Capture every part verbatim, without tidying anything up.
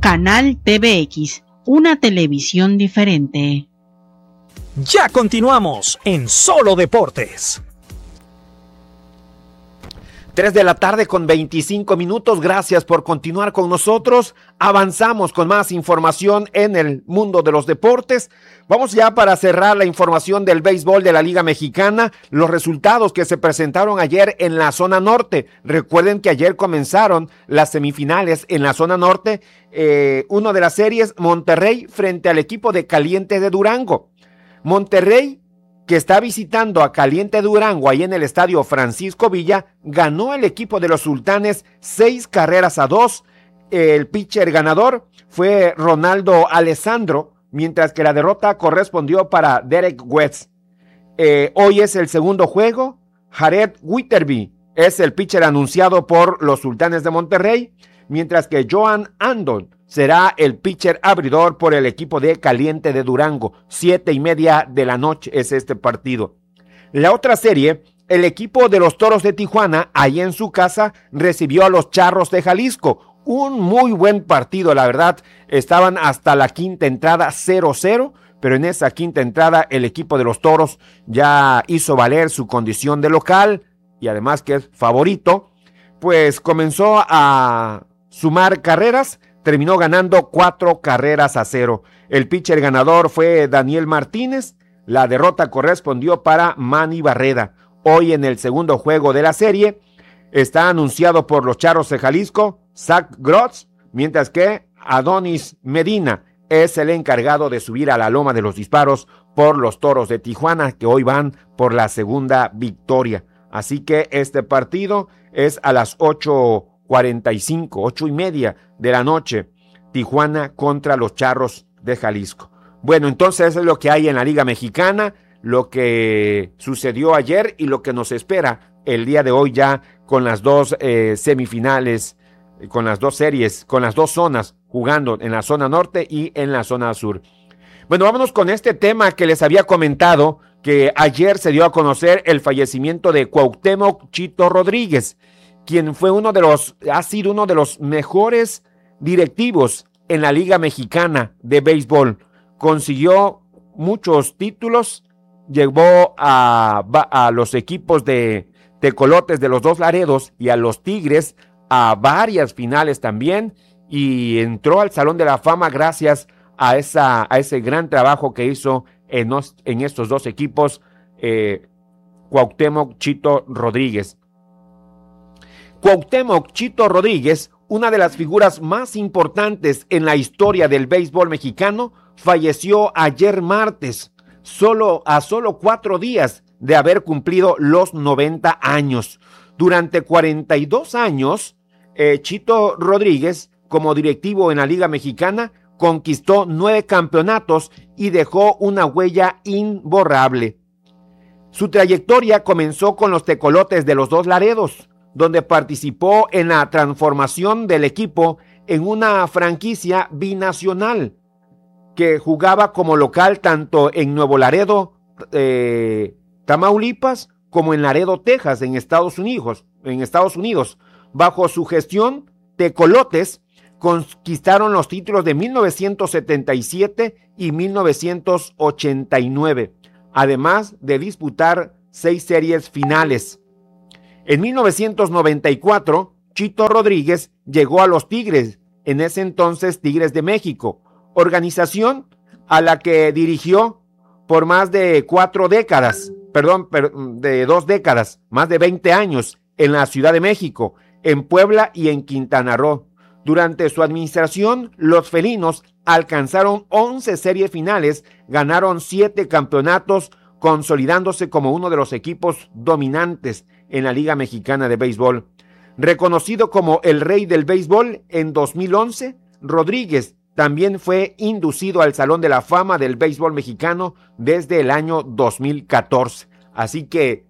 Canal T V X, una televisión diferente. Ya continuamos en Solo Deportes. tres de la tarde con veinticinco minutos. Gracias por continuar con nosotros. Avanzamos con más información en el mundo de los deportes. Vamos ya para cerrar la información del béisbol de la Liga Mexicana. Los resultados que se presentaron ayer en la zona norte. Recuerden que ayer comenzaron las semifinales en la zona norte. Eh, una de las series, Monterrey frente al equipo de Caliente de Durango. Monterrey, que está visitando a Caliente Durango ahí en el estadio Francisco Villa, ganó el equipo de los Sultanes seis carreras a dos. El pitcher ganador fue Ronaldo Alessandro, mientras que la derrota correspondió para Derek West. Eh, hoy es el segundo juego. Jared Witterby es el pitcher anunciado por los Sultanes de Monterrey, mientras que Joan Andon será el pitcher abridor por el equipo de Caliente de Durango. Siete y media de la noche es este partido. La otra serie, el equipo de los Toros de Tijuana, ahí en su casa, recibió a los Charros de Jalisco. Un muy buen partido, la verdad. Estaban hasta la quinta entrada cero cero, pero en esa quinta entrada el equipo de los Toros ya hizo valer su condición de local y además que es favorito, pues comenzó a sumar carreras. Terminó ganando cuatro carreras a cero. El pitcher ganador fue Daniel Martínez. La derrota correspondió para Manny Barreda. Hoy en el segundo juego de la serie está anunciado por los Charros de Jalisco Zach Grotz, mientras que Adonis Medina es el encargado de subir a la loma de los disparos por los Toros de Tijuana, que hoy van por la segunda victoria. Así que este partido es a las ocho cuarenta y cinco, ocho y media de la noche, Tijuana contra los Charros de Jalisco. Bueno, entonces eso es lo que hay en la Liga Mexicana, lo que sucedió ayer y lo que nos espera el día de hoy ya con las dos eh, semifinales, con las dos series, con las dos zonas jugando en la zona norte y en la zona sur. Bueno, vámonos con este tema que les había comentado, que ayer se dio a conocer el fallecimiento de Cuauhtémoc Chito Rodríguez, quien fue uno de los, ha sido uno de los mejores directivos en la Liga Mexicana de Béisbol. Consiguió muchos títulos, llevó a, a los equipos de Tecolotes de los Dos Laredos y a los Tigres a varias finales también, y entró al Salón de la Fama gracias a, esa, a ese gran trabajo que hizo en, los, en estos dos equipos, eh, Cuauhtémoc Chito Rodríguez. Cuauhtémoc Chito Rodríguez, una de las figuras más importantes en la historia del béisbol mexicano, falleció ayer martes, solo a solo cuatro días de haber cumplido los noventa años. Durante cuarenta y dos años, eh, Chito Rodríguez, como directivo en la Liga Mexicana, conquistó nueve campeonatos y dejó una huella imborrable. Su trayectoria comenzó con los Tecolotes de los Dos Laredos, donde participó en la transformación del equipo en una franquicia binacional que jugaba como local tanto en Nuevo Laredo, eh, Tamaulipas, como en Laredo, Texas, en Estados Unidos. En Estados Unidos. Bajo su gestión, Tecolotes conquistaron los títulos de mil novecientos setenta y siete y mil novecientos ochenta y nueve, además de disputar seis series finales. En mil novecientos noventa y cuatro, Chito Rodríguez llegó a los Tigres, en ese entonces Tigres de México, organización a la que dirigió por más de cuatro décadas, perdón, de dos décadas, más de veinte años en la Ciudad de México, en Puebla y en Quintana Roo. Durante su administración, los felinos alcanzaron once series finales, ganaron siete campeonatos, consolidándose como uno de los equipos dominantes en la Liga Mexicana de Béisbol. Reconocido como el rey del béisbol en dos mil once, Rodríguez también fue inducido al Salón de la Fama del Béisbol Mexicano desde el año dos mil catorce. Así que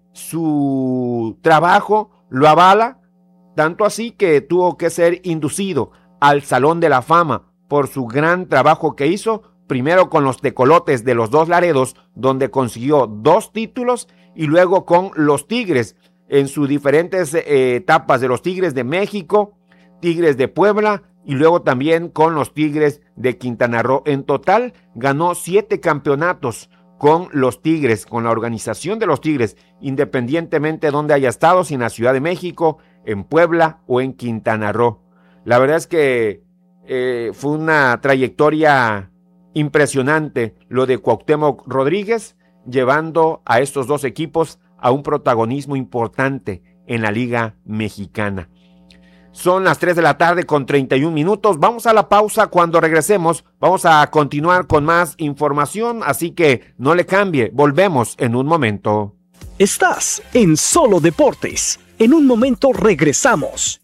su trabajo lo avala, tanto así que tuvo que ser inducido al Salón de la Fama por su gran trabajo que hizo, primero con los Tecolotes de los Dos Laredos, donde consiguió dos títulos, y luego con los Tigres, en sus diferentes eh, etapas de los Tigres de México, Tigres de Puebla, y luego también con los Tigres de Quintana Roo. En total ganó siete campeonatos con los Tigres, con la organización de los Tigres, independientemente de donde haya estado, si en la Ciudad de México, en Puebla o en Quintana Roo. La verdad es que eh, fue una trayectoria impresionante lo de Cuauhtémoc Rodríguez, llevando a estos dos equipos a un protagonismo importante en la Liga Mexicana. Son las tres de la tarde con treinta y un minutos. Vamos a la pausa. Cuando regresemos vamos a continuar con más información, así que no le cambie. Volvemos en un momento. Estás en Solo Deportes. En un momento regresamos.